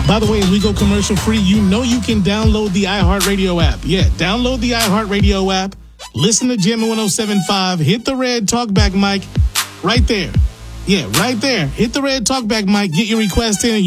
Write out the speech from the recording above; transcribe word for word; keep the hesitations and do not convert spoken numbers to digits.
By the way, as we go commercial free, you know you can download the iHeartRadio app. Yeah, download the iHeartRadio app. Listen to Jam one oh seven point five. Hit the red talkback mic right there. Yeah, right there. Hit the red talkback mic. Get your request in. And